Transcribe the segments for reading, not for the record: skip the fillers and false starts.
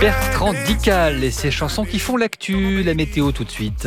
Bertrand Dical et ses chansons qui font l'actu, la météo tout de suite.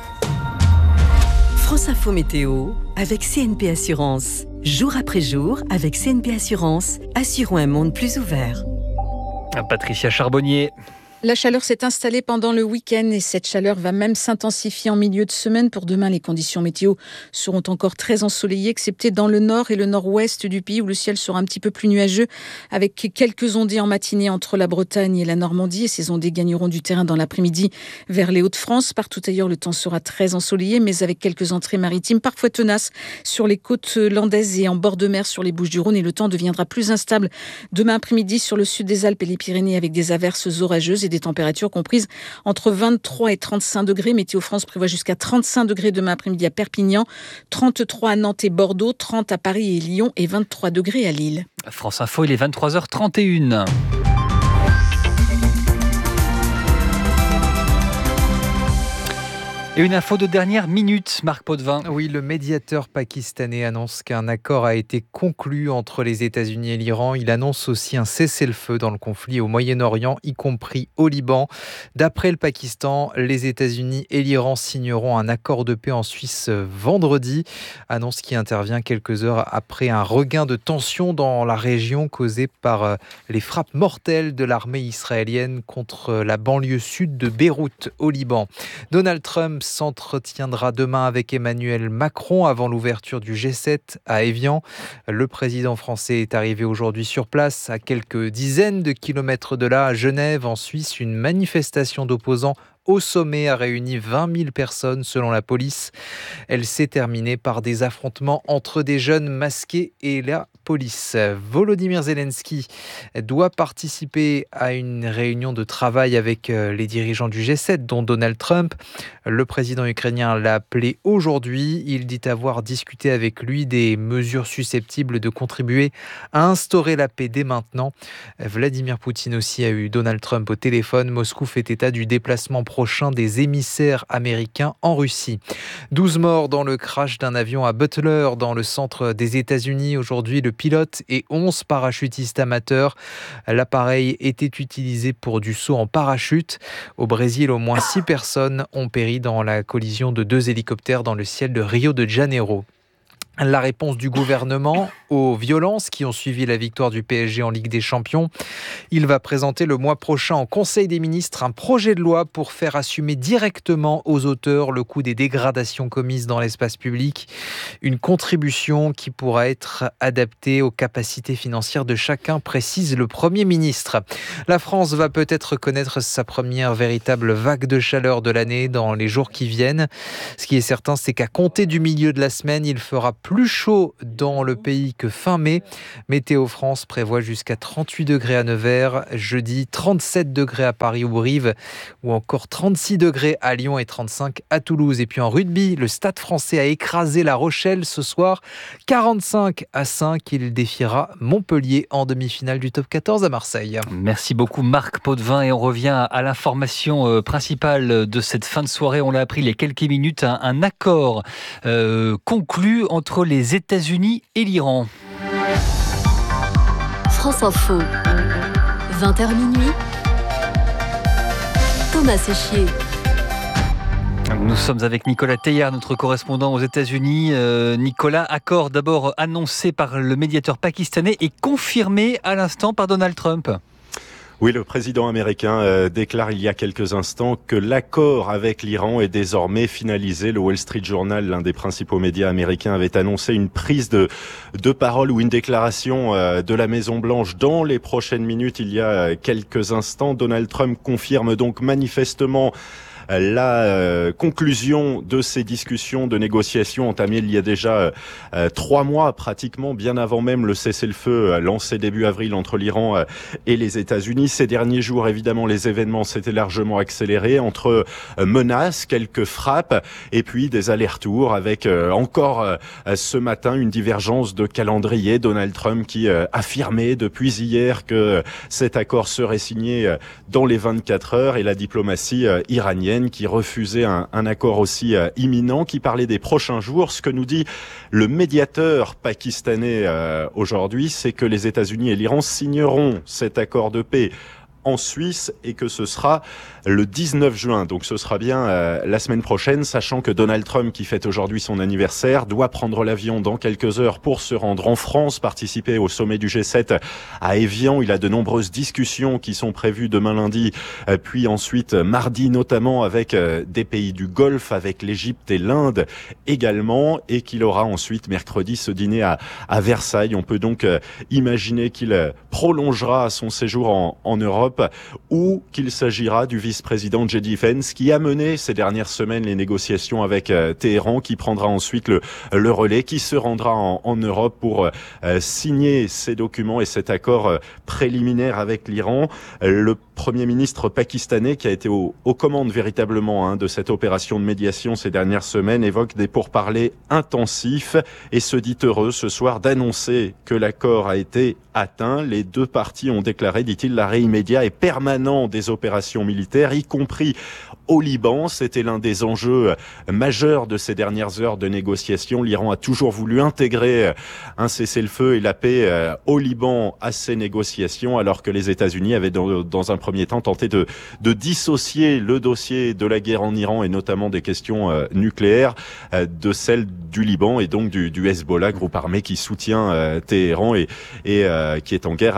France Info Météo avec CNP Assurance. Jour après jour, avec CNP Assurance, assurons un monde plus ouvert. Patricia Charbonnier. La chaleur s'est installée pendant le week-end et cette chaleur va même s'intensifier en milieu de semaine. Pour demain, les conditions météo seront encore très ensoleillées, excepté dans le nord et le nord-ouest du pays où le ciel sera un petit peu plus nuageux avec quelques ondées en matinée entre la Bretagne et la Normandie. Et ces ondées gagneront du terrain dans l'après-midi vers les Hauts-de-France. Partout ailleurs, le temps sera très ensoleillé, mais avec quelques entrées maritimes parfois tenaces sur les côtes landaises et en bord de mer sur les Bouches-du-Rhône. Et le temps deviendra plus instable demain après-midi sur le sud des Alpes et les Pyrénées avec des averses orageuses et des températures comprises entre 23 et 35 degrés. Météo France prévoit jusqu'à 35 degrés demain après-midi à Perpignan, 33 à Nantes et Bordeaux, 30 à Paris et Lyon et 23 degrés à Lille. France Info, il est 23h31. Et une info de dernière minute, Marc Potvin. Oui, le médiateur pakistanais annonce qu'un accord a été conclu entre les États-Unis et l'Iran. Il annonce aussi un cessez-le-feu dans le conflit au Moyen-Orient, y compris au Liban. D'après le Pakistan, les États-Unis et l'Iran signeront un accord de paix en Suisse vendredi. Annonce qui intervient quelques heures après un regain de tension dans la région causé par les frappes mortelles de l'armée israélienne contre la banlieue sud de Beyrouth au Liban. Donald Trump s'entretiendra demain avec Emmanuel Macron avant l'ouverture du G7 à Évian. Le président français est arrivé aujourd'hui sur place à quelques dizaines de kilomètres de là, à Genève, en Suisse. Une manifestation d'opposants au sommet a réuni 20 000 personnes selon la police. Elle s'est terminée par des affrontements entre des jeunes masqués et la police. Volodymyr Zelensky doit participer à une réunion de travail avec les dirigeants du G7, dont Donald Trump. Le président ukrainien l'a appelé aujourd'hui. Il dit avoir discuté avec lui des mesures susceptibles de contribuer à instaurer la paix dès maintenant. Vladimir Poutine aussi a eu Donald Trump au téléphone. Moscou fait état du déplacement prochain des émissaires américains en Russie. 12 morts dans le crash d'un avion à Butler, dans le centre des États-Unis. Aujourd'hui, le pilote et 11 parachutistes amateurs. L'appareil était utilisé pour du saut en parachute. Au Brésil, au moins 6 personnes ont péri dans la collision de 2 hélicoptères dans le ciel de Rio de Janeiro. La réponse du gouvernement aux violences qui ont suivi la victoire du PSG en Ligue des Champions. Il va présenter le mois prochain en Conseil des ministres un projet de loi pour faire assumer directement aux auteurs le coût des dégradations commises dans l'espace public. Une contribution qui pourra être adaptée aux capacités financières de chacun, précise le Premier ministre. La France va peut-être connaître sa première véritable vague de chaleur de l'année dans les jours qui viennent. Ce qui est certain, c'est qu'à compter du milieu de la semaine, il fera plus chaud dans le pays que fin mai. Météo France prévoit jusqu'à 38 degrés à Nevers, jeudi 37 degrés à Paris ou Brive, ou encore 36 degrés à Lyon et 35 à Toulouse. Et puis en rugby, le Stade français a écrasé La Rochelle ce soir, 45-5. Il défiera Montpellier en demi-finale du top 14 à Marseille. Merci beaucoup Marc Potvin et on revient à l'information principale de cette fin de soirée. On l'a appris il y a quelques minutes, un accord conclu entre les États-Unis et l'Iran. France Info, 20h minuit, Thomas Séchier. Nous sommes avec Nicolas Teilhard, notre correspondant aux États-Unis. Nicolas, accord d'abord annoncé par le médiateur pakistanais et confirmé à l'instant par Donald Trump. Oui, le président américain déclare il y a quelques instants que l'accord avec l'Iran est désormais finalisé. Le Wall Street Journal, l'un des principaux médias américains, avait annoncé une prise de parole ou une déclaration de la Maison-Blanche dans les prochaines minutes. Il y a quelques instants, Donald Trump confirme donc manifestement la conclusion de ces discussions de négociations entamées il y a déjà 3 mois pratiquement, bien avant même le cessez-le-feu lancé début avril entre l'Iran et les États-Unis. Ces derniers jours, évidemment, les événements s'étaient largement accélérés entre menaces, quelques frappes et puis des allers-retours avec encore ce matin une divergence de calendrier. Donald Trump qui affirmait depuis hier que cet accord serait signé dans les 24 heures et la diplomatie iranienne qui refusait un accord aussi imminent, qui parlait des prochains jours. Ce que nous dit le médiateur pakistanais aujourd'hui, c'est que les États-Unis et l'Iran signeront cet accord de paix en Suisse et que ce sera le 19 juin. Donc ce sera bien la semaine prochaine, sachant que Donald Trump, qui fête aujourd'hui son anniversaire, doit prendre l'avion dans quelques heures pour se rendre en France, participer au sommet du G7 à Évian. Il a de nombreuses discussions qui sont prévues demain lundi, puis ensuite mardi, notamment avec des pays du Golfe, avec l'Égypte et l'Inde également, et qu'il aura ensuite mercredi ce dîner à Versailles. On peut donc imaginer qu'il prolongera son séjour en Europe, ou qu'il s'agira du vice-président J.D. Vance qui a mené ces dernières semaines les négociations avec Téhéran, qui prendra ensuite le relais, qui se rendra en Europe pour signer ces documents et cet accord préliminaire avec l'Iran. Le Premier ministre pakistanais, qui a été aux commandes véritablement de cette opération de médiation ces dernières semaines, évoque des pourparlers intensifs et se dit heureux ce soir d'annoncer que l'accord a été atteint. Les deux parties ont déclaré, dit-il, l'arrêt immédiat et permanent des opérations militaires, y compris au Liban. C'était l'un des enjeux majeurs de ces dernières heures de négociation. L'Iran a toujours voulu intégrer un cessez-le-feu et la paix au Liban à ces négociations, alors que les États-Unis avaient dans un premier temps tenté de dissocier le dossier de la guerre en Iran et notamment des questions nucléaires de celle du Liban et donc du Hezbollah, groupe armé qui soutient Téhéran et qui est en guerre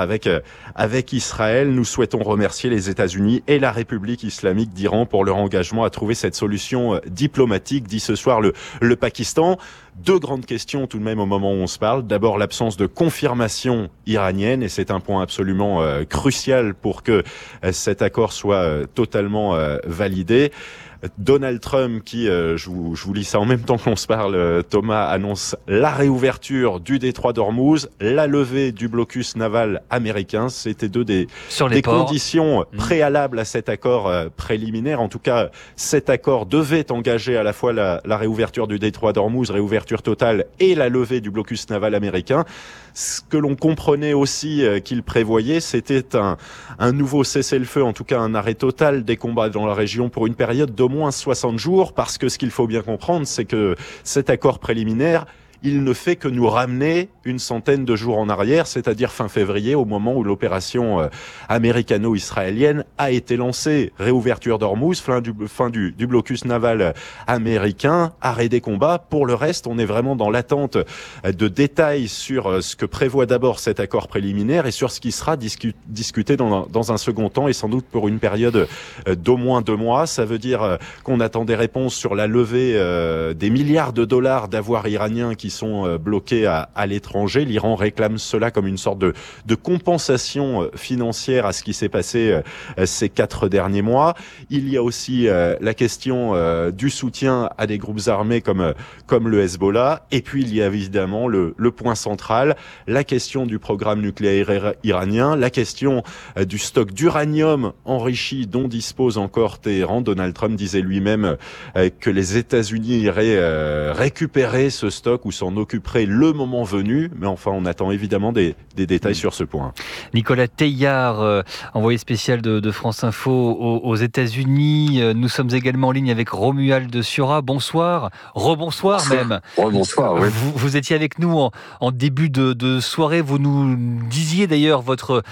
avec Israël. Nous souhaitons remercier les États-Unis et la République islamique d'Iran pour leur engagement à trouver cette solution diplomatique, dit ce soir le Pakistan. Deux grandes questions tout de même au moment où on se parle. D'abord, l'absence de confirmation iranienne, et c'est un point absolument crucial pour que cet accord soit totalement validé. Donald Trump qui, je vous lis ça en même temps qu'on se parle, Thomas, annonce la réouverture du détroit d'Ormuz, la levée du blocus naval américain. C'était deux des conditions préalables à cet accord préliminaire. En tout cas, cet accord devait engager à la fois la réouverture du détroit d'Ormuz, réouverture totale, et la levée du blocus naval américain. Ce que l'on comprenait aussi qu'il prévoyait, c'était un nouveau cessez-le-feu, en tout cas un arrêt total des combats dans la région pour une période d'au moins 60 jours, parce que ce qu'il faut bien comprendre, c'est que cet accord préliminaire, il ne fait que nous ramener une centaine de jours en arrière, c'est-à-dire fin février, au moment où l'opération américano-israélienne a été lancée. Réouverture d'Ormuz, fin du blocus naval américain, arrêt des combats. Pour le reste, on est vraiment dans l'attente de détails sur ce que prévoit d'abord cet accord préliminaire et sur ce qui sera discuté dans un second temps, et sans doute pour une période d'au moins 2 mois. Ça veut dire qu'on attend des réponses sur la levée des milliards de dollars d'avoirs iraniens qui sont bloqués à l'étranger. L'Iran réclame cela comme une sorte de compensation financière à ce qui s'est passé ces 4 derniers mois. Il y a aussi la question du soutien à des groupes armés comme le Hezbollah. Et puis il y a évidemment le point central, la question du programme nucléaire iranien, la question du stock d'uranium enrichi dont dispose encore Téhéran. Donald Trump disait lui-même que les États-Unis iraient récupérer ce stock ou s'en occuperait le moment venu, mais enfin on attend évidemment des détails sur ce point. Nicolas Teilhard, envoyé spécial de France Info aux États-Unis. Nous sommes également en ligne avec Romuald Siora. Bonsoir, rebonsoir même. Rebonsoir, oui. Vous étiez avec nous en début de soirée. Vous nous disiez d'ailleurs votre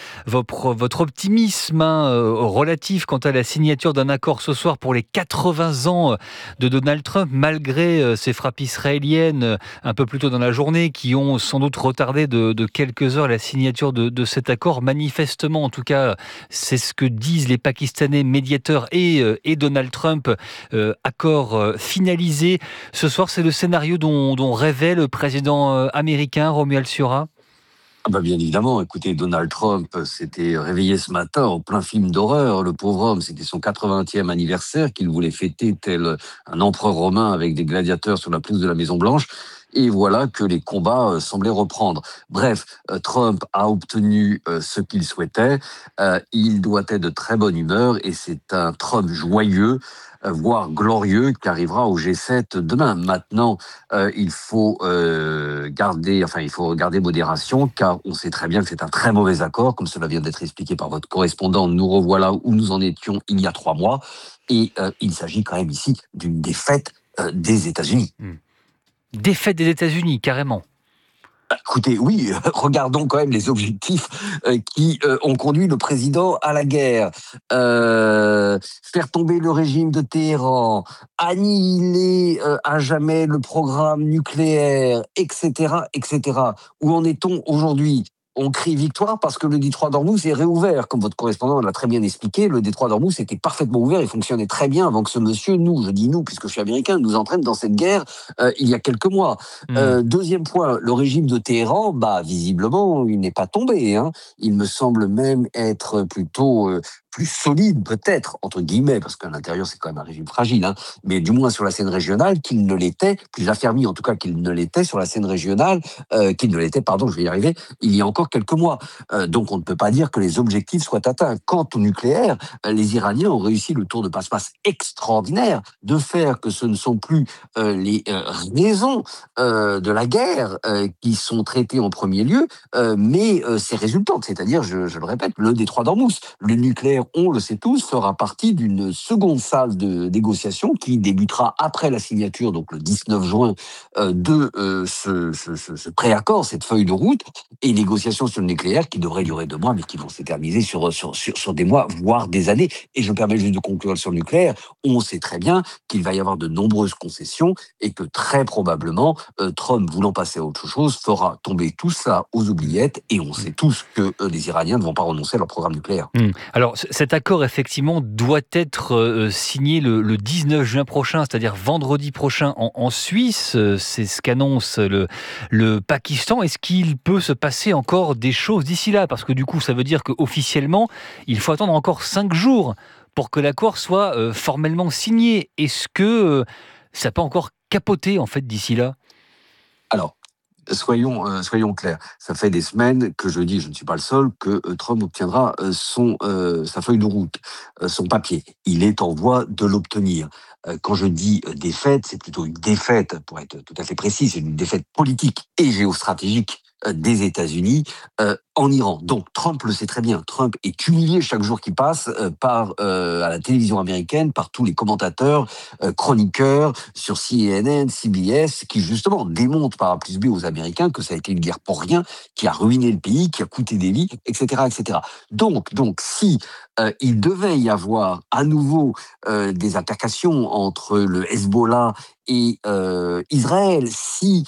optimisme relatif quant à la signature d'un accord ce soir pour les 80 ans de Donald Trump, malgré ces frappes israéliennes un peu plus tôt dans la journée, qui ont sans doute retardé de quelques heures la signature de cet accord. Manifestement, en tout cas, c'est ce que disent les Pakistanais médiateurs et Donald Trump, accord finalisé. Ce soir, c'est le scénario dont rêvait le président américain, Romuald Siora. Bien évidemment, écoutez, Donald Trump s'était réveillé ce matin en plein film d'horreur. Le pauvre homme, c'était son 80e anniversaire qu'il voulait fêter tel un empereur romain avec des gladiateurs sur la place de la Maison-Blanche. Et voilà que les combats semblaient reprendre. Bref, Trump a obtenu ce qu'il souhaitait. Il doit être de très bonne humeur et c'est un Trump joyeux, voire glorieux, qui arrivera au G7 demain. Maintenant, il faut garder modération, car on sait très bien que c'est un très mauvais accord, comme cela vient d'être expliqué par votre correspondant. Nous revoilà où nous en étions il y a 3 mois. Et il s'agit quand même ici d'une défaite des États-Unis. Défaite des États-Unis, carrément. Écoutez, oui, regardons quand même les objectifs qui ont conduit le président à la guerre. Faire tomber le régime de Téhéran, annihiler à jamais le programme nucléaire, etc., etc. Où en est-on aujourd'hui? On crie victoire parce que le détroit d'Ormuz est réouvert. Comme votre correspondant l'a très bien expliqué, le détroit d'Ormuz était parfaitement ouvert et fonctionnait très bien avant que ce monsieur, nous, je dis nous puisque je suis américain, nous entraîne dans cette guerre il y a quelques mois. Deuxième point, le régime de Téhéran, visiblement, il n'est pas tombé, hein. Il me semble même être plutôt plus solide, peut-être, entre guillemets, parce qu'à l'intérieur, c'est quand même un régime fragile, hein, mais du moins sur la scène régionale, qu'il ne l'était, plus affermi en tout cas qu'il ne l'était sur la scène régionale, qu'il ne l'était, pardon, je vais y arriver, il y a encore quelques mois. Donc on ne peut pas dire que les objectifs soient atteints. Quant au nucléaire, les Iraniens ont réussi le tour de passe-passe extraordinaire de faire que ce ne sont plus les raisons de la guerre qui sont traitées en premier lieu, mais ses résultantes, c'est-à-dire, je le répète, le détroit d'Ormuz. Le nucléaire, on le sait tous, fera partie d'une seconde phase de négociation qui débutera après la signature, donc le 19 juin, de ce préaccord, cette feuille de route, et négociations sur le nucléaire qui devraient durer 2 mois, mais qui vont s'éterniser sur des mois, voire des années. Et je me permets juste de conclure sur le nucléaire. On sait très bien qu'il va y avoir de nombreuses concessions et que très probablement, Trump, voulant passer à autre chose, fera tomber tout ça aux oubliettes. Et on sait tous que les Iraniens ne vont pas renoncer à leur programme nucléaire. Alors, cet accord, effectivement, doit être signé le 19 juin prochain, c'est-à-dire vendredi prochain en Suisse. C'est ce qu'annonce le Pakistan. Est-ce qu'il peut se passer encore des choses d'ici là? Parce que du coup, ça veut dire qu'officiellement, il faut attendre encore 5 jours pour que l'accord soit formellement signé. Est-ce que ça peut encore capoter, en fait, d'ici là? Alors, soyons clairs. Ça fait des semaines que je dis, je ne suis pas le seul, que Trump obtiendra sa feuille de route, son papier. Il est en voie de l'obtenir. Quand je dis défaite, c'est plutôt une défaite, pour être tout à fait précis, c'est une défaite politique et géostratégique des États-Unis en Iran. Donc Trump le sait très bien. Trump est humilié chaque jour qui passe à la télévision américaine par tous les commentateurs, chroniqueurs sur CNN, CBS, qui justement démontrent par A plus B aux Américains que ça a été une guerre pour rien, qui a ruiné le pays, qui a coûté des vies, etc., etc. Donc si il devait y avoir à nouveau des altercations entre le Hezbollah et Israël, si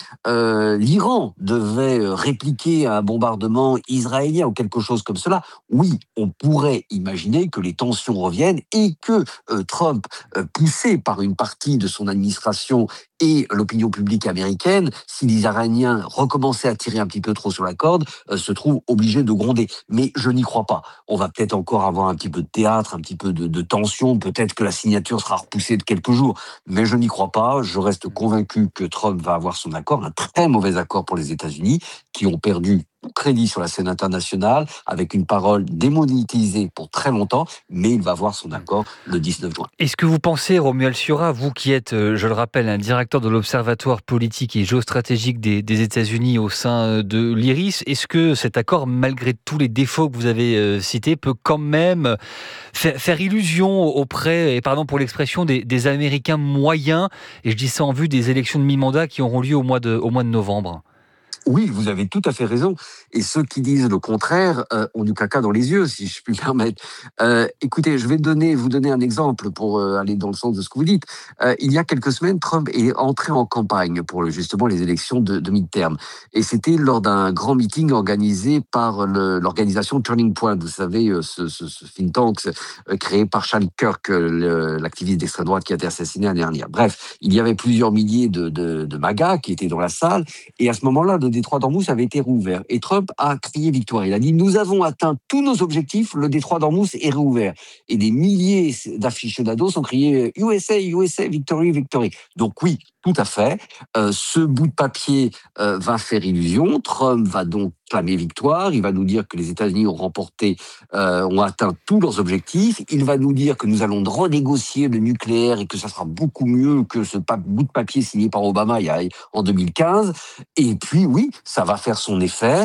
l'Iran devait répliquer un bombardement israélien ou quelque chose comme cela, oui, on pourrait imaginer que les tensions reviennent et que Trump, poussé par une partie de son administration et l'opinion publique américaine, si les Iraniens recommençaient à tirer un petit peu trop sur la corde, se trouve obligé de gronder. Mais je n'y crois pas. On va peut-être encore avoir un petit peu de théâtre, un petit peu de tension, peut-être que la signature sera repoussée de quelques jours, mais je n'y crois pas. Je reste convaincu que Trump va avoir son accord, un très mauvais accord pour les États-Unis, qui ont perdu tout crédit sur la scène internationale, avec une parole démonétisée pour très longtemps, mais il va avoir son accord le 19 juin. Est-ce que vous pensez, Romuald Siura, vous qui êtes, je le rappelle, un directeur de l'Observatoire politique et géostratégique des États-Unis au sein de l'IRIS, est-ce que cet accord, malgré tous les défauts que vous avez cités, peut quand même faire illusion auprès, et pardon pour l'expression, des Américains moyens, et je dis ça en vue des élections de mi-mandat qui auront lieu au mois de novembre? Oui, vous avez tout à fait raison. Et ceux qui disent le contraire ont du caca dans les yeux, si je puis me permettre. Écoutez, je vais vous donner un exemple pour aller dans le sens de ce que vous dites. Il y a quelques semaines, Trump est entré en campagne pour justement les élections de mi-terme. Et c'était lors d'un grand meeting organisé par l'organisation Turning Point. Vous savez, ce think tank créé par Charlie Kirk, l'activiste d'extrême droite qui a été assassiné l'année dernière. Bref, il y avait plusieurs milliers de MAGA qui étaient dans la salle. Et à ce moment-là, le détroit d'Ormuz avait été rouvert. Et Trump a crié victoire. Il a dit « Nous avons atteint tous nos objectifs, le détroit d'Ormuz est réouvert ». Et des milliers d'aficionados ont crié « USA, USA, victory, victory ». Donc oui, tout à fait. Ce bout de papier va faire illusion. Trump va donc clamer victoire, il va nous dire que les États-Unis ont atteint tous leurs objectifs, il va nous dire que nous allons renégocier le nucléaire et que ça sera beaucoup mieux que ce bout de papier signé par Obama en 2015. Et puis oui, ça va faire son effet.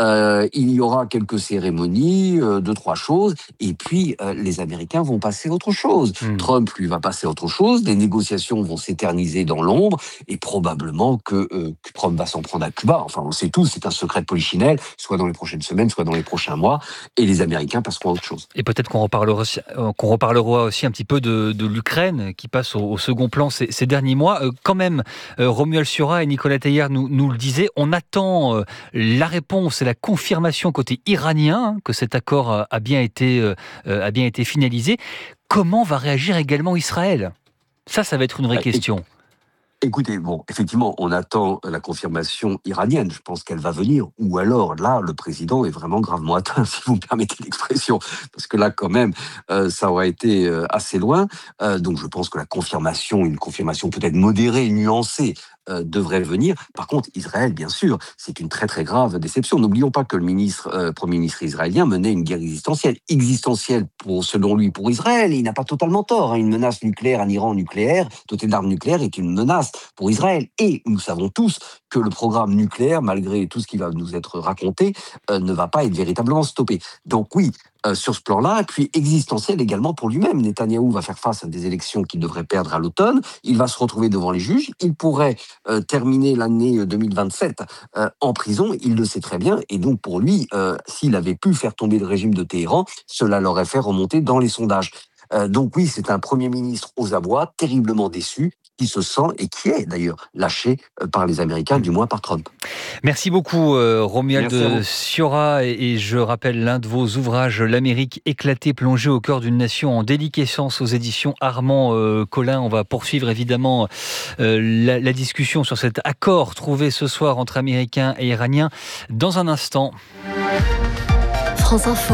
Il y aura quelques cérémonies, 2-3 choses, et puis les Américains vont passer à autre chose. Trump, lui, va passer à autre chose. Les négociations vont s'éterniser dans l'ombre, et probablement que Trump va s'en prendre à Cuba. Enfin, on le sait tous, c'est un secret de polichinelle, soit dans les prochaines semaines, soit dans les prochains mois, et les Américains passeront à autre chose. Et peut-être qu'on reparlera aussi un petit peu de l'Ukraine, qui passe au second plan ces derniers mois. Quand même, Romuald Siora et Nicolas Teilhard nous le disaient, on attend la réponse et la confirmation côté iranien que cet accord a bien été finalisé. Comment va réagir également Israël ? Ça va être une vraie question. Écoutez, effectivement, on attend la confirmation iranienne. Je pense qu'elle va venir. Ou alors, là, le président est vraiment gravement atteint, si vous me permettez l'expression. Parce que là, quand même, ça aurait été assez loin. Donc, je pense que une confirmation peut-être modérée, nuancée, devrait venir. Par contre, Israël, bien sûr, c'est une très très grave déception. N'oublions pas que le Premier ministre israélien menait une guerre existentielle selon lui pour Israël. Et il n'a pas totalement tort. Une menace nucléaire, un Iran nucléaire, doté d'armes nucléaires, est une menace pour Israël. Et nous savons tous que le programme nucléaire, malgré tout ce qui va nous être raconté, ne va pas être véritablement stoppé. Donc oui, sur ce plan-là, et puis existentiel également pour lui-même. Netanyahou va faire face à des élections qu'il devrait perdre à l'automne, il va se retrouver devant les juges, il pourrait terminer l'année 2027 en prison, il le sait très bien, et donc pour lui, s'il avait pu faire tomber le régime de Téhéran, cela l'aurait fait remonter dans les sondages. Donc oui, c'est un Premier ministre aux abois, terriblement déçu, qui se sent et qui est d'ailleurs lâché par les Américains, du moins par Trump. Merci beaucoup Romuald Siora, et je rappelle l'un de vos ouvrages, L'Amérique éclatée, plongée au cœur d'une nation en déliquescence, aux éditions Armand Collin. On va poursuivre évidemment la discussion sur cet accord trouvé ce soir entre Américains et Iraniens dans un instant. France Info,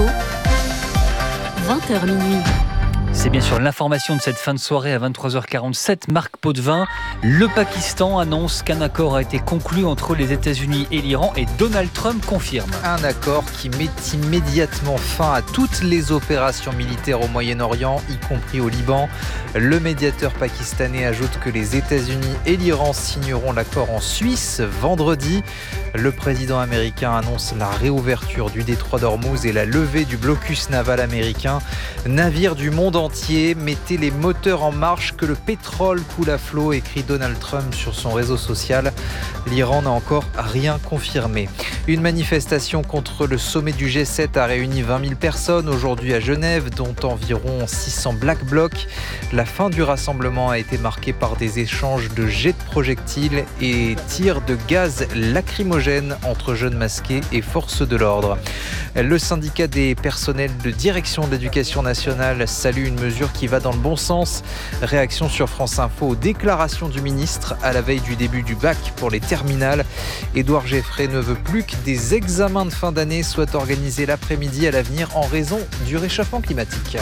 20h minuit. C'est bien sûr l'information de cette fin de soirée à 23h47. Marc Potvin, le Pakistan annonce qu'un accord a été conclu entre les États-Unis et l'Iran, et Donald Trump confirme. Un accord qui met immédiatement fin à toutes les opérations militaires au Moyen-Orient, y compris au Liban. Le médiateur pakistanais ajoute que les États-Unis et l'Iran signeront l'accord en Suisse vendredi. Le président américain annonce la réouverture du détroit d'Ormuz et la levée du blocus naval américain. Navire du monde entier, mettez les moteurs en marche, que le pétrole coule à flot, écrit Donald Trump sur son réseau social. L'Iran n'a encore rien confirmé. Une manifestation contre le sommet du G7 a réuni 20 000 personnes aujourd'hui à Genève, dont environ 600 Black Blocs. La fin du rassemblement a été marquée par des échanges de jets de projectiles et tirs de gaz lacrymogène entre jeunes masqués et forces de l'ordre. Le syndicat des personnels de direction de l'éducation nationale salue une mesure qui va dans le bon sens. Réaction sur France Info aux déclarations du ministre à la veille du début du bac pour les terminales. Édouard Geffray ne veut plus que des examens de fin d'année soient organisés l'après-midi à l'avenir en raison du réchauffement climatique.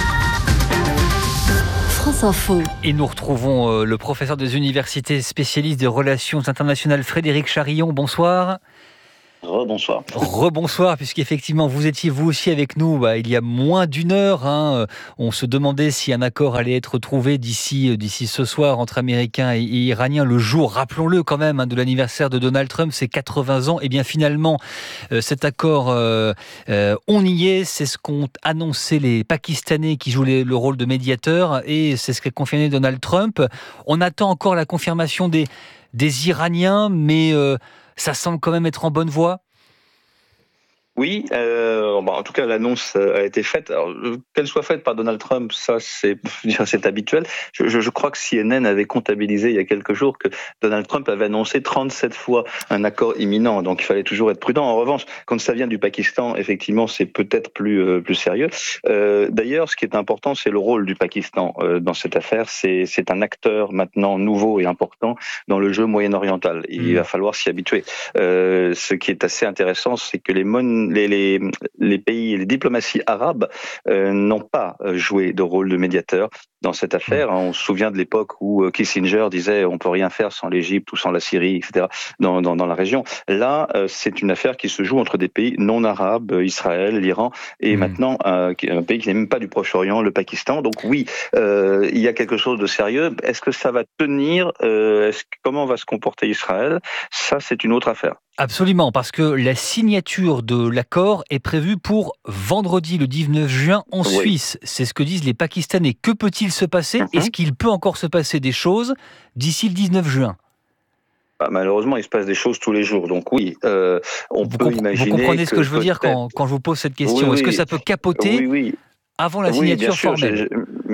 France Info. Et nous retrouvons le professeur des universités spécialiste des relations internationales, Frédéric Charillon. Bonsoir. Rebonsoir. Rebonsoir, puisqu'effectivement, vous étiez vous aussi avec nous il y a moins d'une heure. On se demandait si un accord allait être trouvé d'ici ce soir entre Américains et Iraniens. Le jour, rappelons-le quand même, de l'anniversaire de Donald Trump, c'est 80 ans. Et bien finalement, cet accord, on y est. C'est ce qu'ont annoncé les Pakistanais qui jouent le rôle de médiateurs. Et c'est ce qu'a confirmé Donald Trump. On attend encore la confirmation des Iraniens, mais ça semble quand même être en bonne voie. Oui, en tout cas l'annonce a été faite. Alors, qu'elle soit faite par Donald Trump, ça c'est habituel. Je crois que CNN avait comptabilisé il y a quelques jours que Donald Trump avait annoncé 37 fois un accord imminent, donc il fallait toujours être prudent. En revanche, quand ça vient du Pakistan, effectivement c'est peut-être plus sérieux. D'ailleurs, ce qui est important, c'est le rôle du Pakistan dans cette affaire. C'est un acteur maintenant nouveau et important dans le jeu moyen-oriental. Il va falloir s'y habituer. Ce qui est assez intéressant, c'est que les pays et les diplomaties arabes n'ont pas joué de rôle de médiateur. dans cette affaire. On se souvient de l'époque où Kissinger disait on peut rien faire sans l'Égypte ou sans la Syrie, etc. dans la région. Là, c'est une affaire qui se joue entre des pays non arabes, Israël, l'Iran, et maintenant un pays qui n'est même pas du Proche-Orient, le Pakistan. Donc oui, il y a quelque chose de sérieux. Est-ce que ça va tenir? Comment va se comporter Israël? Ça, c'est une autre affaire. Absolument, parce que la signature de l'accord est prévue pour vendredi, le 19 juin, en Suisse. C'est ce que disent les Pakistanais. Que peut-il se passer? Est-ce qu'il peut encore se passer des choses d'ici le 19 juin? Malheureusement, il se passe des choses tous les jours. Donc oui, on peut imaginer. Vous comprenez ce que je veux dire quand je vous pose cette question? Est-ce que ça peut capoter avant la signature formelle?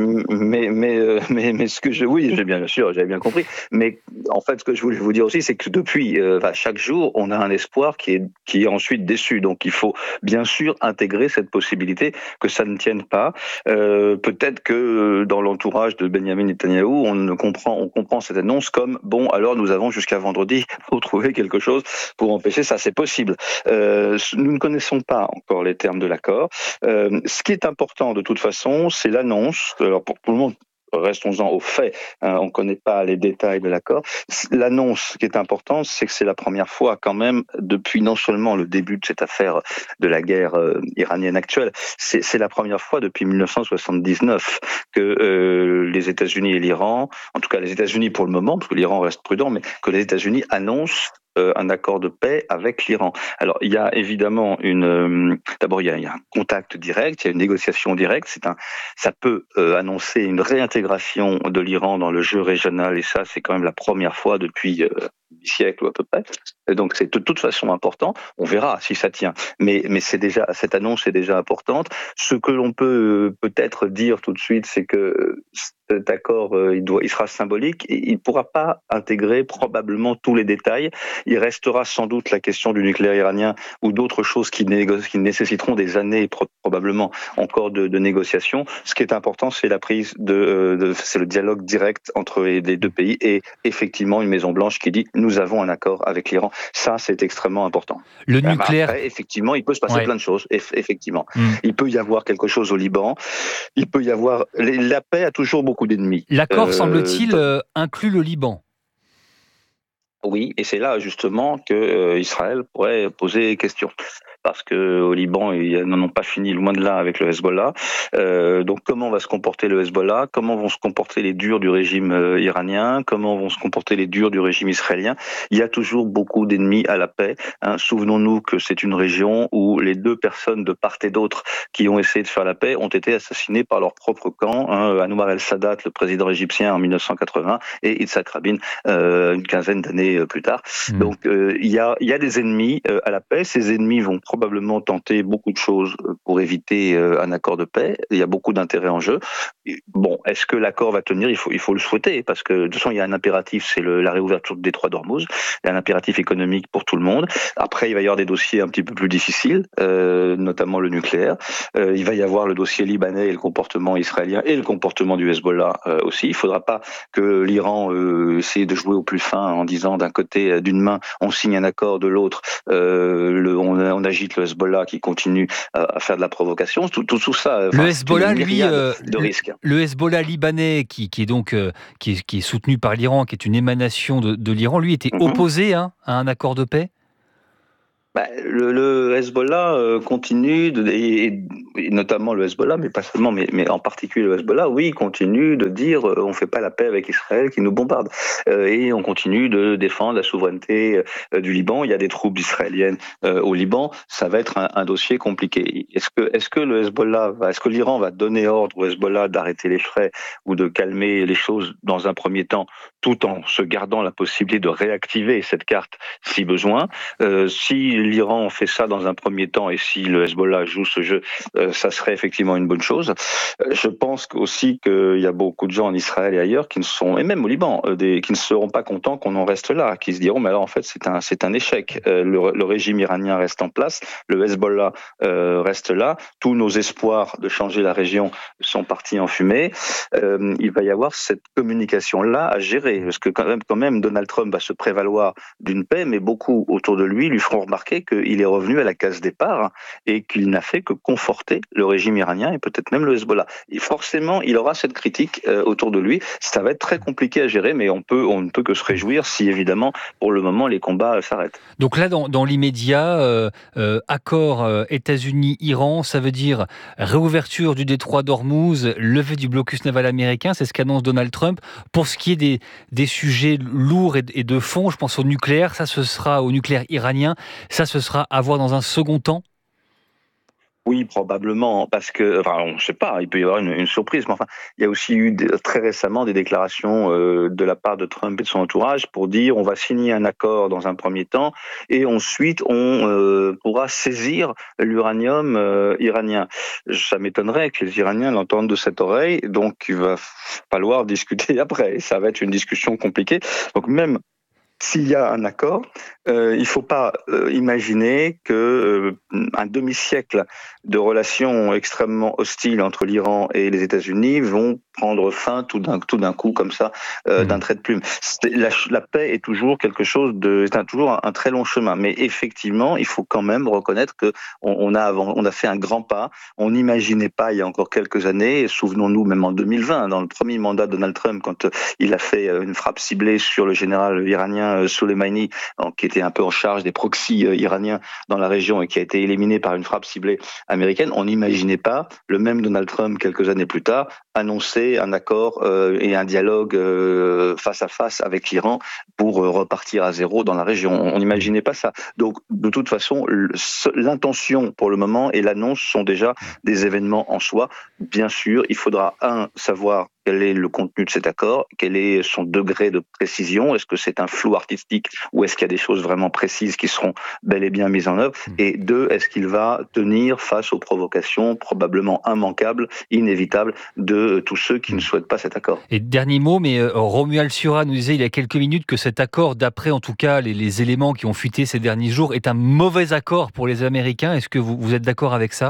Mais ce que j'ai bien compris. Mais en fait, ce que je voulais vous dire aussi, c'est que depuis chaque jour, on a un espoir qui est ensuite déçu. Donc, il faut bien sûr intégrer cette possibilité que ça ne tienne pas. Peut-être que dans l'entourage de Benjamin Netanyahou, on comprend cette annonce comme bon. Alors, nous avons jusqu'à vendredi pour trouver quelque chose pour empêcher ça. C'est possible. Nous ne connaissons pas encore les termes de l'accord. Ce qui est important de toute façon, c'est l'annonce. Alors pour tout le monde, restons-en aux faits, on ne connaît pas les détails de l'accord. L'annonce qui est importante, c'est que c'est la première fois quand même, depuis non seulement le début de cette affaire de la guerre iranienne actuelle, c'est la première fois depuis 1979 que les États-Unis et l'Iran, en tout cas les États-Unis pour le moment, parce que l'Iran reste prudent, mais que les États-Unis annoncent un accord de paix avec l'Iran. Alors, il y a évidemment d'abord, il y a un contact direct, il y a une négociation directe. Ça peut annoncer une réintégration de l'Iran dans le jeu régional, et ça, c'est quand même la première fois depuis 10 siècles ou à peu près. Et donc, c'est de toute façon important. On verra si ça tient. Mais cette annonce est déjà importante. Ce que l'on peut peut-être dire tout de suite, c'est que cet accord, il sera symbolique. Il ne pourra pas intégrer probablement tous les détails. Il restera sans doute la question du nucléaire iranien ou d'autres choses qui nécessiteront des années probablement encore de négociations. Ce qui est important, c'est la prise c'est le dialogue direct entre les deux pays et effectivement une Maison Blanche qui dit nous avons un accord avec l'Iran. Ça, c'est extrêmement important. Le nucléaire. Après, effectivement, il peut se passer plein de choses. Effectivement, il peut y avoir quelque chose au Liban. Il peut y avoir la paix a toujours beaucoup d'ennemis. L'accord semble-t-il inclut le Liban. Oui, et c'est là justement que Israël pourrait poser question. Parce que au Liban, ils n'en ont pas fini loin de là avec le Hezbollah. Donc comment va se comporter le Hezbollah? Comment vont se comporter les durs du régime iranien? Comment vont se comporter les durs du régime israélien? Il y a toujours beaucoup d'ennemis à la paix. Souvenons-nous que c'est une région où les deux personnes de part et d'autre qui ont essayé de faire la paix ont été assassinées par leur propre camp. Anwar el-Sadat, le président égyptien en 1980, et Yitzhak Rabin une quinzaine d'années plus tard. Donc il y a des ennemis à la paix. Ces ennemis vont probablement tenter beaucoup de choses pour éviter un accord de paix. Il y a beaucoup d'intérêts en jeu. Bon, est-ce que l'accord va tenir? Il faut le souhaiter, parce que de toute façon, il y a un impératif, c'est la réouverture du détroit d'Ormuz. Il y a un impératif économique pour tout le monde. Après, il va y avoir des dossiers un petit peu plus difficiles, notamment le nucléaire. Il va y avoir le dossier libanais et le comportement israélien et le comportement du Hezbollah aussi. Il ne faudra pas que l'Iran essaye de jouer au plus fin en disant d'un côté, d'une main, on signe un accord, de l'autre, on agit le Hezbollah qui continue à faire de la provocation, tout ça. Le Hezbollah, lui, de risques. Le Hezbollah libanais, qui est donc qui est soutenu par l'Iran, qui est une émanation de l'Iran, lui était opposé à un accord de paix. Le Hezbollah continue, et notamment le Hezbollah, mais pas seulement, mais en particulier le Hezbollah, oui, continue de dire on ne fait pas la paix avec Israël qui nous bombarde. Et on continue de défendre la souveraineté du Liban. Il y a des troupes israéliennes au Liban. Ça va être un dossier compliqué. Est-ce que le Hezbollah est-ce que l'Iran va donner ordre au Hezbollah d'arrêter les frais ou de calmer les choses dans un premier temps, tout en se gardant la possibilité de réactiver cette carte si besoin? Si l'Iran fait ça dans un premier temps et si le Hezbollah joue ce jeu, ça serait effectivement une bonne chose. Je pense aussi qu'il y a beaucoup de gens en Israël et ailleurs et même au Liban, qui ne seront pas contents qu'on en reste là, qui se diront mais alors en fait c'est un échec. Le régime iranien reste en place, le Hezbollah reste là, tous nos espoirs de changer la région sont partis en fumée. Il va y avoir cette communication-là à gérer, parce que quand même Donald Trump va se prévaloir d'une paix, mais beaucoup autour de lui feront remarquer remarqué qu'il est revenu à la case départ et qu'il n'a fait que conforter le régime iranien et peut-être même le Hezbollah. Et forcément, il aura cette critique autour de lui. Ça va être très compliqué à gérer, mais on ne peut que se réjouir si évidemment, pour le moment, les combats s'arrêtent. Donc là, dans l'immédiat, accord États-Unis-Iran, ça veut dire réouverture du détroit d'Ormuz, levée du blocus naval américain, c'est ce qu'annonce Donald Trump. Pour ce qui est des sujets lourds et de fond, je pense au nucléaire, ça ce sera au nucléaire iranien, ça ce sera à voir dans un second temps. Oui, probablement, parce que, enfin, on ne sait pas, il peut y avoir une surprise, mais enfin, il y a aussi eu très récemment des déclarations de la part de Trump et de son entourage pour dire on va signer un accord dans un premier temps et ensuite on pourra saisir l'uranium iranien. Ça m'étonnerait que les Iraniens l'entendent de cette oreille, donc il va falloir discuter après, et ça va être une discussion compliquée. Donc même s'il y a un accord, il ne faut pas imaginer que un demi-siècle de relations extrêmement hostiles entre l'Iran et les États-Unis vont prendre fin tout d'un coup comme ça, d'un trait de plume. La paix est toujours toujours un très long chemin, mais effectivement, il faut quand même reconnaître que on a fait un grand pas. On n'imaginait pas il y a encore quelques années, souvenons-nous même en 2020, dans le premier mandat de Donald Trump, quand il a fait une frappe ciblée sur le général iranien Soleimani, qui était un peu en charge des proxys iraniens dans la région et qui a été éliminé par une frappe ciblée américaine. On n'imaginait pas le même Donald Trump quelques années plus tard annoncer un accord et un dialogue face à face avec l'Iran pour repartir à zéro dans la région. On n'imaginait pas ça. Donc, de toute façon, l'intention pour le moment et l'annonce sont déjà des événements en soi. Bien sûr, il faudra savoir quel est le contenu de cet accord, quel est son degré de précision, est-ce que c'est un flou artistique ou est-ce qu'il y a des choses vraiment précises qui seront bel et bien mises en œuvre, et deux, est-ce qu'il va tenir face aux provocations probablement immanquables, inévitables de tous ceux qui ne souhaitent pas cet accord. Et dernier mot, mais Romuald Sura nous disait il y a quelques minutes que cet accord, d'après en tout cas les éléments qui ont fuité ces derniers jours, est un mauvais accord pour les Américains. Est-ce que vous êtes d'accord avec ça ?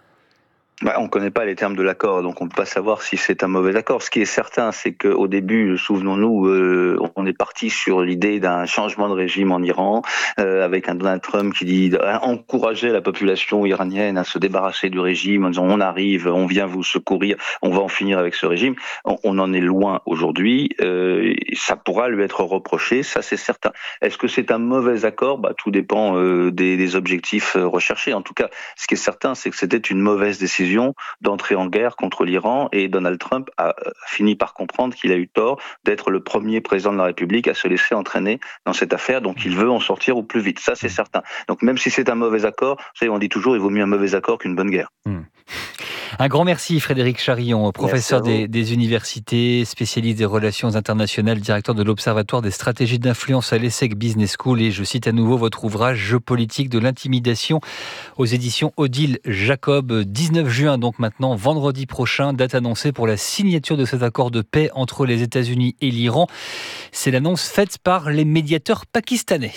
On ne connaît pas les termes de l'accord, donc on ne peut pas savoir si c'est un mauvais accord. Ce qui est certain, c'est qu'au début, souvenons-nous, on est parti sur l'idée d'un changement de régime en Iran, avec un Donald Trump qui dit encourager la population iranienne à se débarrasser du régime en disant on arrive, on vient vous secourir, on va en finir avec ce régime. On en est loin aujourd'hui. Ça pourra lui être reproché, ça c'est certain. Est-ce que c'est un mauvais accord ? Tout dépend des objectifs recherchés. En tout cas, ce qui est certain, c'est que c'était une mauvaise décision d'entrer en guerre contre l'Iran, et Donald Trump a fini par comprendre qu'il a eu tort d'être le premier président de la République à se laisser entraîner dans cette affaire, donc il veut en sortir au plus vite, ça c'est certain. Donc même si c'est un mauvais accord, vous savez, on dit toujours il vaut mieux un mauvais accord qu'une bonne guerre. Un grand merci Frédéric Charillon, professeur des universités, spécialiste des relations internationales, directeur de l'Observatoire des stratégies d'influence à l'ESSEC Business School, et je cite à nouveau votre ouvrage Jeux politiques de l'intimidation aux éditions Odile Jacob. 19 juin, donc maintenant, vendredi prochain, date annoncée pour la signature de cet accord de paix entre les États-Unis et l'Iran. C'est l'annonce faite par les médiateurs pakistanais.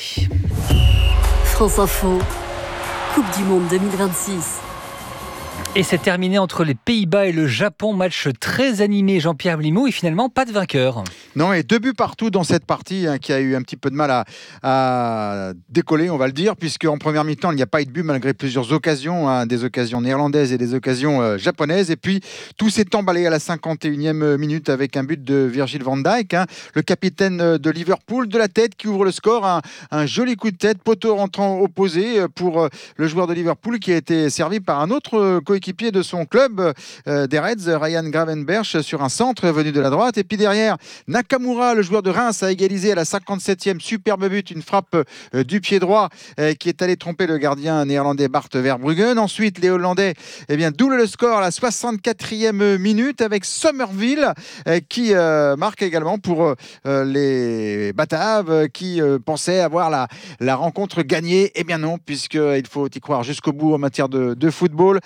France Info, Coupe du Monde 2026. Et c'est terminé entre les Pays-Bas et le Japon. Match très animé, Jean-Pierre Blimou, et finalement pas de vainqueur. Non, et 2 buts partout dans cette partie qui a eu un petit peu de mal à décoller, on va le dire, puisque en première mi-temps, il n'y a pas eu de but malgré plusieurs occasions, des occasions néerlandaises et des occasions japonaises. Et puis, tout s'est emballé à la 51e minute avec un but de Virgil van Dijk, le capitaine de Liverpool, de la tête, qui ouvre le score. Un joli coup de tête, poteau rentrant opposé pour le joueur de Liverpool, qui a été servi par un autre coéquipier de son club, des Reds, Ryan Gravenberch, sur un centre venu de la droite. Et puis derrière, Nakamura, le joueur de Reims, a égalisé à la 57e, superbe but, une frappe du pied droit qui est allé tromper le gardien néerlandais Bart Verbruggen. Ensuite, les Hollandais doublent le score à la 64e minute avec Somerville qui marque également pour les Bataves qui pensaient avoir la rencontre gagnée. Eh bien non, puisqu'il faut y croire jusqu'au bout en matière de football. 4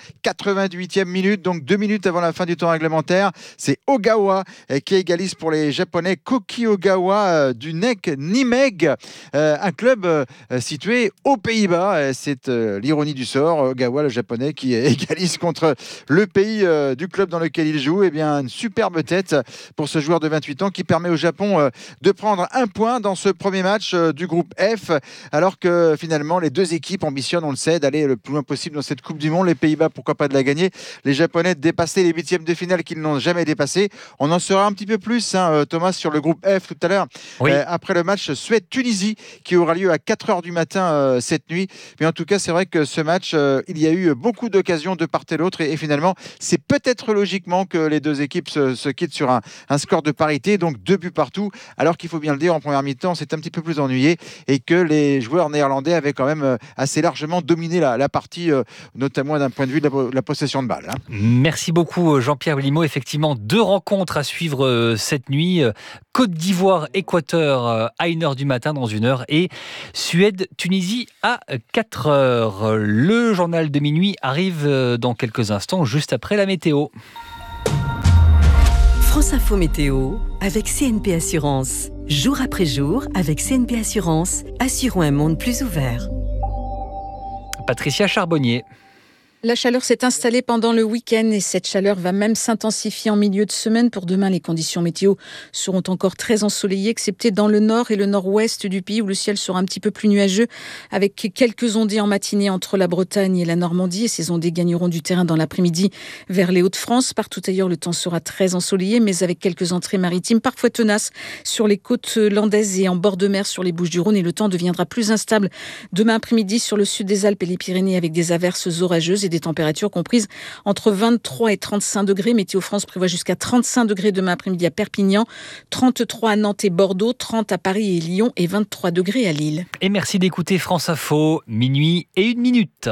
88e minute, donc 2 minutes avant la fin du temps réglementaire. C'est Ogawa qui égalise pour les Japonais. Koki Ogawa du NEC Nijmegen, un club situé aux Pays-Bas. C'est l'ironie du sort. Ogawa, le Japonais, qui égalise contre le pays du club dans lequel il joue. Eh bien, une superbe tête pour ce joueur de 28 ans qui permet au Japon de prendre un point dans ce premier match du groupe F, alors que finalement les deux équipes ambitionnent, on le sait, d'aller le plus loin possible dans cette Coupe du Monde. Les Pays-Bas, pourquoi pas de la gagner. Les Japonais de dépasser les huitièmes de finale qu'ils n'ont jamais dépassé. On en saura un petit peu plus, Thomas, sur le groupe F tout à l'heure, oui. Après le match Suède-Tunisie qui aura lieu à 4h du matin cette nuit. Mais en tout cas, c'est vrai que ce match, il y a eu beaucoup d'occasions de part et d'autre et finalement, c'est peut-être logiquement que les deux équipes se quittent sur un score de parité, donc 2 buts partout, alors qu'il faut bien le dire, en première mi-temps, c'est un petit peu plus ennuyé et que les joueurs néerlandais avaient quand même assez largement dominé la partie, notamment d'un point de vue de la possession de balle. Merci beaucoup Jean-Pierre Blimaud. Effectivement, 2 rencontres à suivre cette nuit. Côte d'Ivoire-Équateur à 1h du matin dans 1 heure et Suède-Tunisie à 4h. Le journal de minuit arrive dans quelques instants, juste après la météo. France Info Météo avec CNP Assurance. Jour après jour, avec CNP Assurance, assurons un monde plus ouvert. Patricia Charbonnier. La chaleur s'est installée pendant le week-end et cette chaleur va même s'intensifier en milieu de semaine. Pour demain, les conditions météo seront encore très ensoleillées, excepté dans le nord et le nord-ouest du pays où le ciel sera un petit peu plus nuageux, avec quelques ondées en matinée entre la Bretagne et la Normandie. Et ces ondées gagneront du terrain dans l'après-midi vers les Hauts-de-France. Partout ailleurs, le temps sera très ensoleillé, mais avec quelques entrées maritimes parfois tenaces sur les côtes landaises et en bord de mer sur les Bouches-du-Rhône. Et le temps deviendra plus instable demain après-midi sur le sud des Alpes et les Pyrénées avec des averses orageuses et des températures comprises entre 23 et 35 degrés. Météo France prévoit jusqu'à 35 degrés demain après-midi à Perpignan, 33 à Nantes et Bordeaux, 30 à Paris et Lyon et 23 degrés à Lille. Et merci d'écouter France Info, minuit et 1 minute.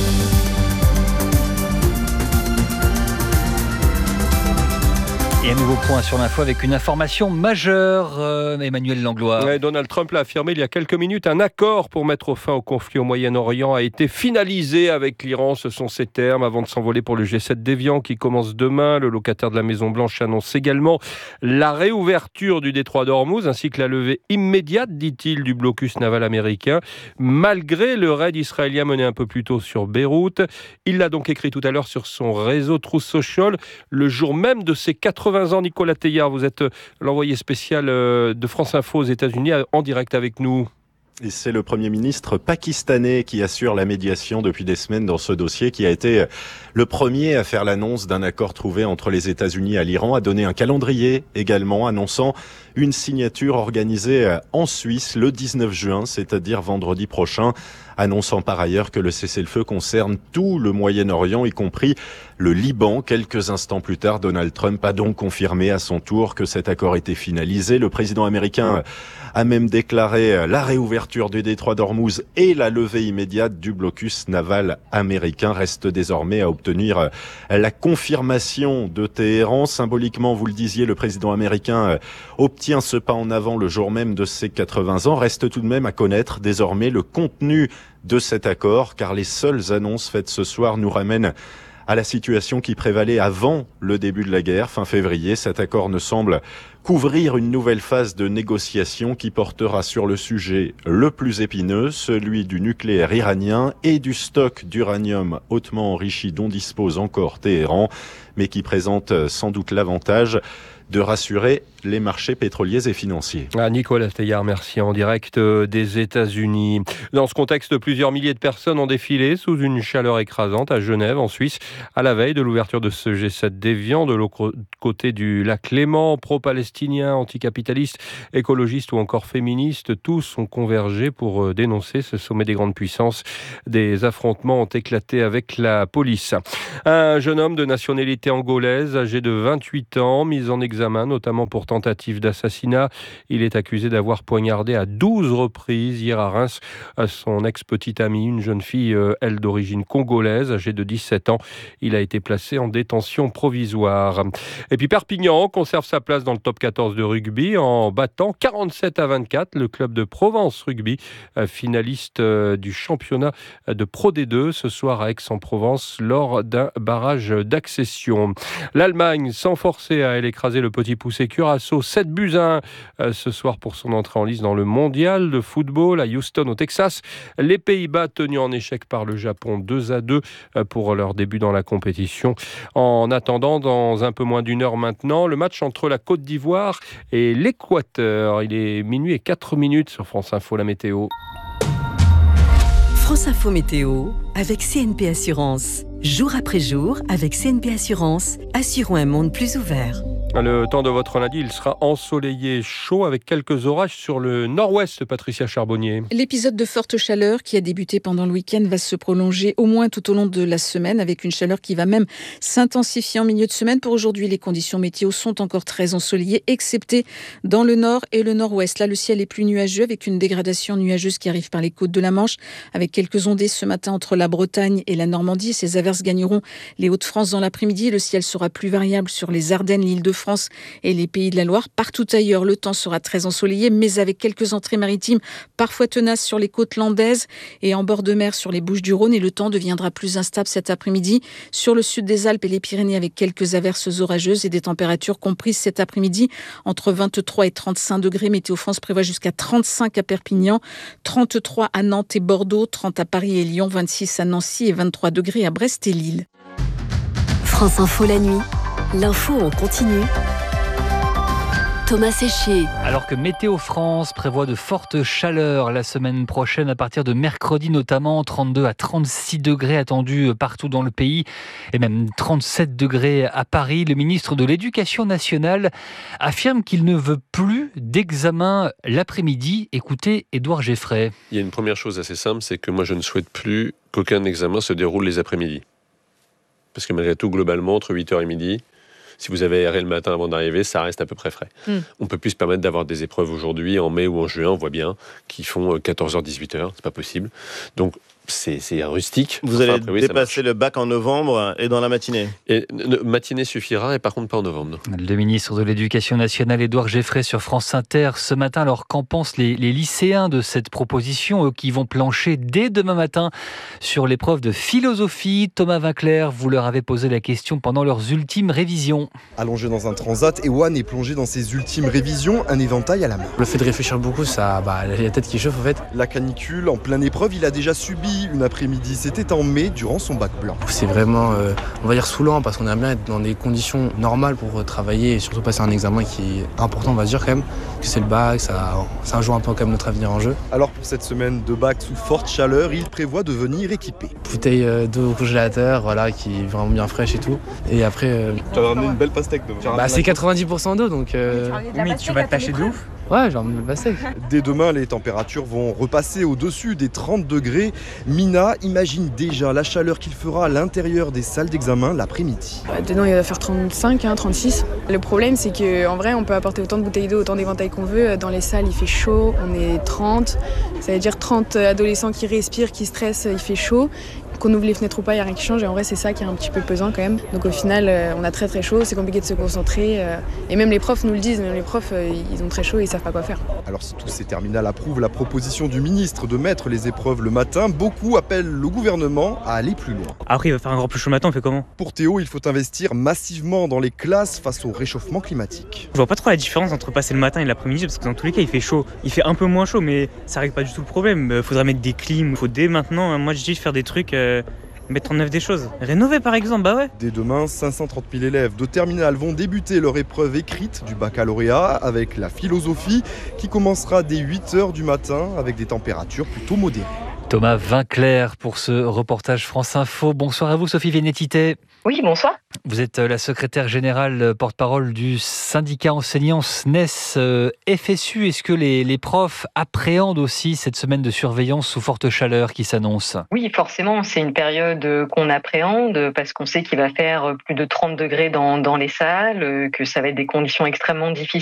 Et un nouveau point sur l'info avec une information majeure, Emmanuel Langlois. Ouais, Donald Trump l'a affirmé il y a quelques minutes, un accord pour mettre fin au conflit au Moyen-Orient a été finalisé avec l'Iran, ce sont ses termes, avant de s'envoler pour le G7 d'Évian qui commence demain. Le locataire de la Maison-Blanche annonce également la réouverture du détroit d'Ormuz ainsi que la levée immédiate, dit-il, du blocus naval américain, malgré le raid israélien mené un peu plus tôt sur Beyrouth. Il l'a donc écrit tout à l'heure sur son réseau Truth Social, le jour même de ses 80 ans. Nicolas Teillard, vous êtes l'envoyé spécial de France Info aux États-Unis en direct avec nous. Et c'est le Premier ministre pakistanais qui assure la médiation depuis des semaines dans ce dossier, qui a été le premier à faire l'annonce d'un accord trouvé entre les États-Unis et l'Iran, a donné un calendrier également annonçant une signature organisée en Suisse le 19 juin, c'est-à-dire vendredi prochain, annonçant par ailleurs que le cessez-le-feu concerne tout le Moyen-Orient, y compris le Liban. Quelques instants plus tard, Donald Trump a donc confirmé à son tour que cet accord était finalisé. Le président américain a même déclaré la réouverture du détroit d'Ormuz et la levée immédiate du blocus naval américain. Reste désormais à obtenir la confirmation de Téhéran. Symboliquement, vous le disiez, le président américain obtient ce pas en avant le jour même de ses 80 ans. Reste tout de même à connaître désormais le contenu de cet accord, car les seules annonces faites ce soir nous ramènent à la situation qui prévalait avant le début de la guerre, fin février. Cet accord ne semble couvrir une nouvelle phase de négociation qui portera sur le sujet le plus épineux, celui du nucléaire iranien et du stock d'uranium hautement enrichi dont dispose encore Téhéran, mais qui présente sans doute l'avantage de rassurer les marchés pétroliers et financiers. Nicolas Teillard, merci, en direct des États-Unis. Dans ce contexte, plusieurs milliers de personnes ont défilé sous une chaleur écrasante à Genève, en Suisse, à la veille de l'ouverture de ce G7 d'Évian, de l'autre côté du lac Léman. Pro-palestiniens, anticapitalistes, écologistes ou encore féministes, tous ont convergé pour dénoncer ce sommet des grandes puissances. Des affrontements ont éclaté avec la police. Un jeune homme de nationalité angolaise, âgé de 28 ans, mis en examen notamment pour tentative d'assassinat. Il est accusé d'avoir poignardé à 12 reprises hier à Reims son ex-petite amie, une jeune fille, elle d'origine congolaise, âgée de 17 ans. Il a été placé en détention provisoire. Et puis Perpignan conserve sa place dans le top 14 de rugby en battant 47-24 le club de Provence Rugby, finaliste du championnat de Pro D2 ce soir à Aix-en-Provence lors d'un barrage d'accession. L'Allemagne sans forcer à elle écraser le petit poussé Curaçao 7-1 ce soir pour son entrée en lice dans le mondial de football à Houston au Texas. Les Pays-Bas tenus en échec par le Japon 2-2 pour leur début dans la compétition. En attendant, dans un peu moins d'une heure maintenant, le match entre la Côte d'Ivoire et l'Équateur. Il est minuit et 4 minutes sur France Info, la météo. France Info Météo avec CNP Assurance. Jour après jour, avec CNP Assurance, assurons un monde plus ouvert. Le temps de votre lundi, il sera ensoleillé, chaud, avec quelques orages sur le nord-ouest, Patricia Charbonnier. L'épisode de forte chaleur qui a débuté pendant le week-end va se prolonger au moins tout au long de la semaine, avec une chaleur qui va même s'intensifier en milieu de semaine. Pour aujourd'hui, les conditions météo sont encore très ensoleillées, excepté dans le nord et le nord-ouest. Là, le ciel est plus nuageux, avec une dégradation nuageuse qui arrive par les côtes de la Manche, avec quelques ondées ce matin entre la Bretagne et la Normandie. Ces averses gagneront les Hauts-de-France dans l'après-midi. Le ciel sera plus variable sur les Ardennes, l'Île-de-France et les Pays de la Loire. Partout ailleurs, le temps sera très ensoleillé, mais avec quelques entrées maritimes parfois tenaces sur les côtes landaises et en bord de mer sur les Bouches-du-Rhône. Et le temps deviendra plus instable cet après-midi sur le sud des Alpes et les Pyrénées, avec quelques averses orageuses et des températures comprises cet après-midi entre 23 et 35 degrés. Météo France prévoit jusqu'à 35 à Perpignan, 33 à Nantes et Bordeaux, 30 à Paris et Lyon, 26 à Nancy et 23 degrés à Brest et Lille. France Info la nuit. L'info en continu. Thomas Séché. Alors que Météo France prévoit de fortes chaleurs la semaine prochaine, à partir de mercredi notamment, 32 à 36 degrés attendus partout dans le pays et même 37 degrés à Paris, le ministre de l'Éducation nationale affirme qu'il ne veut plus d'examen l'après-midi. Écoutez Édouard Geffray. Il y a une première chose assez simple, c'est que moi je ne souhaite plus qu'aucun examen se déroule les après-midi. Parce que malgré tout, globalement, entre 8h et midi, si vous avez aéré le matin avant d'arriver, ça reste à peu près frais. On ne peut plus se permettre d'avoir des épreuves aujourd'hui, en mai ou en juin, on voit bien, qui font 14h, 18h, c'est pas possible. Donc, c'est rustique. Vous allez dépasser le bac en novembre et dans la matinée. Et matinée suffira, et par contre pas en novembre. Le ministre de l'Éducation nationale, Édouard Geffray, sur France Inter ce matin. Alors qu'en pensent les lycéens de cette proposition, eux qui vont plancher dès demain matin sur l'épreuve de philosophie? Thomas Vinclair, vous leur avez posé la question pendant leurs ultimes révisions. Allongé dans un transat, Ewan est plongé dans ses ultimes révisions, un éventail à la main. Le fait de réfléchir beaucoup, ça, il y a la tête qui chauffe en fait. La canicule, en pleine épreuve, il a déjà subi une après-midi. C'était en mai, durant son bac blanc. C'est vraiment, on va dire, saoulant parce qu'on aime bien être dans des conditions normales pour travailler et surtout passer un examen qui est important, on va dire quand même. Que c'est le bac, ça joue un peu quand même notre avenir en jeu. Alors pour cette semaine de bac sous forte chaleur, il prévoit de venir équipé. Bouteille d'eau au congélateur, voilà, qui est vraiment bien fraîche et tout. Et après... Tu as ramené une belle pastèque d'eau. C'est 90% d'eau, donc... Mais tu vas te tâcher de ouf. Ouais, genre une pastèque. Dès demain, les températures vont repasser au-dessus des 30 degrés. Mina imagine déjà la chaleur qu'il fera à l'intérieur des salles d'examen l'après-midi. Dedans, il va faire 35, 36. Le problème, c'est qu'en vrai, on peut apporter autant de bouteilles d'eau, autant d'éventails qu'on veut. Dans les salles, il fait chaud, on est 30. Ça veut dire 30 adolescents qui respirent, qui stressent, il fait chaud. Qu'on ouvre les fenêtres ou pas, il n'y a rien qui change. Et en vrai, c'est ça qui est un petit peu pesant quand même. Donc au final, on a très très chaud, c'est compliqué de se concentrer. Et même les profs nous le disent, même les profs, ils ont très chaud et ils ne savent pas quoi faire. Alors si tous ces terminales approuvent la proposition du ministre de mettre les épreuves le matin, beaucoup appellent le gouvernement à aller plus loin. Après, il va faire encore plus chaud le matin, on fait comment? Pour Théo, il faut investir massivement dans les classes face au réchauffement climatique. Je vois pas trop la différence entre passer le matin et l'après-midi, parce que dans tous les cas, il fait chaud. Il fait un peu moins chaud, mais ça règle pas du tout le problème. Il faudrait mettre des clims, il faut dès maintenant, moi je dis faire des trucs... mettre en œuvre des choses. Rénover par exemple, bah ouais. Dès demain, 530 000 élèves de terminale vont débuter leur épreuve écrite du baccalauréat avec la philosophie qui commencera dès 8h du matin avec des températures plutôt modérées. Thomas Vinclair pour ce reportage France Info. Bonsoir à vous Sophie Vénétité. Oui, bonsoir. Vous êtes la secrétaire générale porte-parole du syndicat enseignant SNES FSU. Est-ce que les profs appréhendent aussi cette semaine de surveillance sous forte chaleur qui s'annonce? Oui, forcément, c'est une période qu'on appréhende parce qu'on sait qu'il va faire plus de 30 degrés dans les salles, que ça va être des conditions extrêmement difficiles